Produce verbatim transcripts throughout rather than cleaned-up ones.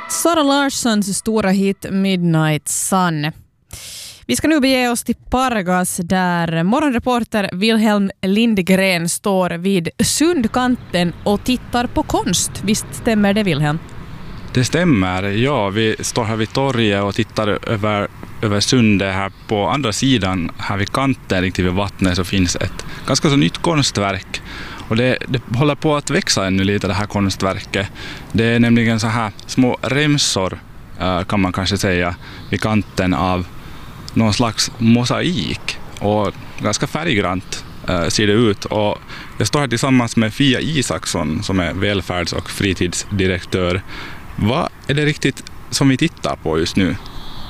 Sara Larssons stora hit Midnight Sun. Vi ska nu bege oss till Pargas där morgonreporter Wilhelm Lindgren står vid Sundkanten och tittar på konst. Visst stämmer det, Wilhelm? Det stämmer, ja. Vi står här vid torget och tittar över, över sundet. Här på andra sidan, här vid kanten riktigt vid vattnet, så finns ett ganska så nytt konstverk. Och det, det håller på att växa ännu lite, det här konstverket. Det är nämligen så här små remsor, kan man kanske säga, vid kanten av någon slags mosaik. Och ganska färggrant ser det ut. Och jag står här tillsammans med Fia Isaksson som är välfärds- och fritidsdirektör. Vad är det riktigt som vi tittar på just nu?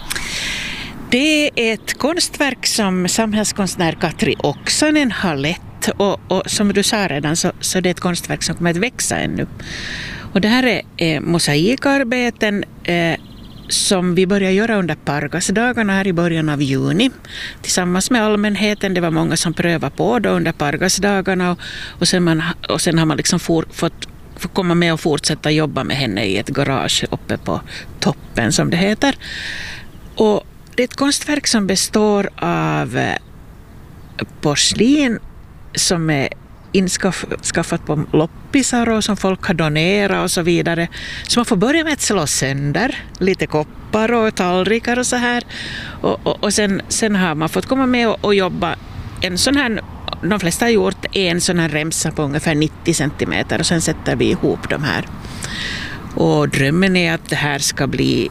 Det är ett konstverk som samhällskonstnär Katri Oksanen har lett. Och, och som du sa redan så, så det är ett konstverk som kommer att växa ännu. Och det här är eh, mosaikarbeten eh, som vi börjar göra under Pargasdagarna här i början av juni. Tillsammans med allmänheten. Det var många som prövade på då under Pargasdagarna. Och, och, sen, man, och sen har man liksom for, fått få komma med och fortsätta jobba med henne i ett garage uppe på toppen som det heter. Och det är ett konstverk som består av porslin som är inskaffat på loppisar och som folk har donerat och så vidare. Så man får börja med att slå sönder lite koppar och tallrikar och så här. Och, och, och sen, sen har man fått komma med och, och jobba en sån här, de flesta har gjort en sån här remsa på ungefär nittio centimeter och sen sätter vi ihop de här. Och drömmen är att det här ska bli,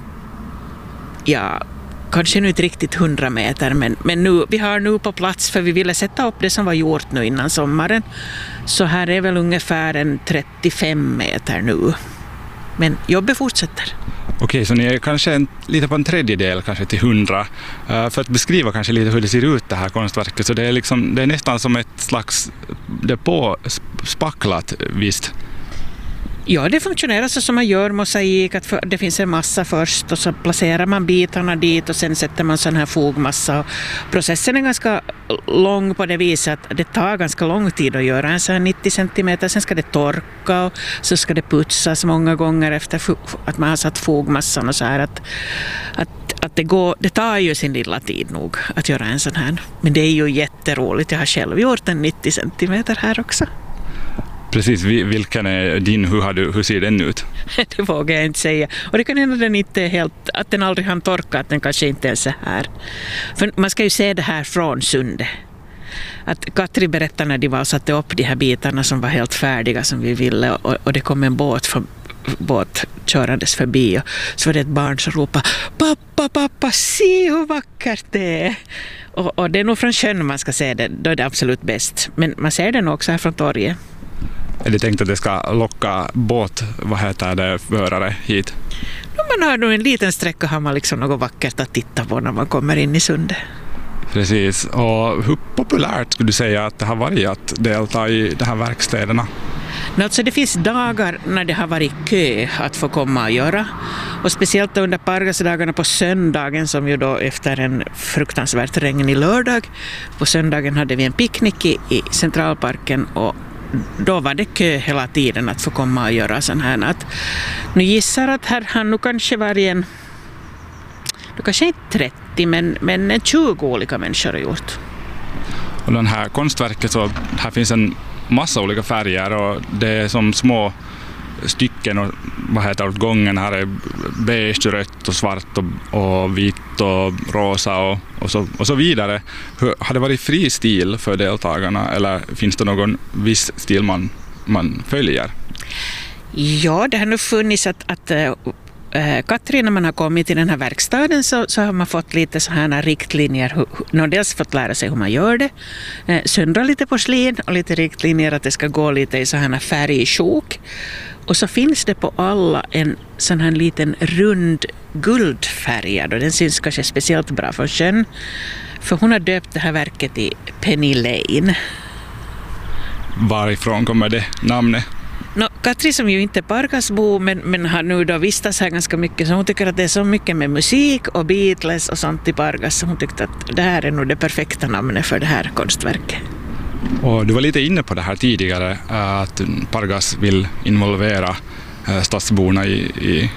ja, kanske nu inte riktigt hundra meter, men, men nu, vi har nu på plats, för vi ville sätta upp det som var gjort nu innan sommaren. Så här är väl ungefär en trettiofem meter nu. Men jobbet fortsätter. Okej, så ni är kanske en, lite på en tredjedel, kanske till hundra. Uh, för att beskriva kanske lite hur det ser ut det här konstverket. Så det är, liksom, det är nästan som ett slags, det är på spacklat visst. Ja, det funktionerar så som man gör mosaik, att för, det finns en massa först och så placerar man bitarna dit och sen sätter man sån här fogmassa. Processen är ganska lång på det viset att det tar ganska lång tid att göra en sån här nittio centimeter. Sen ska det torka och så ska det putsas många gånger efter att man har satt fogmassan och så här. Att, att, att det, går, det tar ju sin lilla tid nog att göra en sån här. Men det är ju jätteroligt. Jag har själv gjort en nittio centimeter här också. Precis, vilken är din, hur, har du, hur ser den ut? Det vågar jag inte säga. Och det kan hända den inte helt, att den aldrig har torkat, att den kanske inte är så här. För man ska ju se det här från sundet. Att Katri berättade när de var och satte upp de här bitarna som var helt färdiga som vi ville och, och det kom en båt, för, båt körandes förbi och så var det ett barn som ropade pappa, pappa, se hur vackert det är. Och, och det är nog från sjön man ska se det, då är det absolut bäst. Men man ser den också här från torget. Är det tänkt att det ska locka båt, vad heter det, förare hit? Man har nog en liten sträcka, har man liksom något vackert att titta på när man kommer in i sundet. Precis, och hur populärt skulle du säga att det har varit att delta i de här verkstäderna? Alltså det finns dagar när det har varit kö att få komma och göra. Och speciellt under Pargasdagarna på söndagen, som ju då efter en fruktansvärt regnig lördag. På söndagen hade vi en picknick i, i Centralparken och då var det kö hela tiden att få komma och göra sån här. Att, nu gissar att här har nu kanske varit en, nu kanske inte trettio, men, men tjugo olika människor har gjort. Och den här konstverket, så här finns en massa olika färger och det är som små stycken och vad heter det, gången här är beige, rött och svart och, och vitt och rosa och, och, så, och så vidare. Hur, har det varit fri stil för deltagarna eller finns det någon viss stil man, man följer? Ja, det har nu funnits att, att äh, Katri, när man har kommit till den här verkstaden så, så har man fått lite så här riktlinjer. Hur, hur, dels fått lära sig hur man gör det. Äh, söndra lite porslin och lite riktlinjer att det ska gå lite i så här färgsjok. Och så finns det på alla en sån här liten rund guldfärgad och den syns kanske speciellt bra från sjön. För hon har döpt det här verket i Penny Lane. Varifrån kommer det namnet? No, Katri som ju inte är Pargasbo men, men har nu då vistats här ganska mycket så hon tycker att det är så mycket med musik och Beatles och sånt i Pargas så hon tyckte att det här är nog det perfekta namnet för det här konstverket. Och du var lite inne på det här tidigare att Pargas vill involvera stadsborna i, i